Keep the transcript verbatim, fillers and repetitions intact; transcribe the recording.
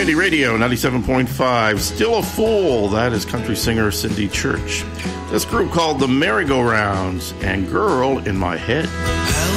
Community Radio, ninety-seven point five. Still a Fool. That is country singer Cindy Church. This group called the Merry-Go-Rounds and Girl in My Head.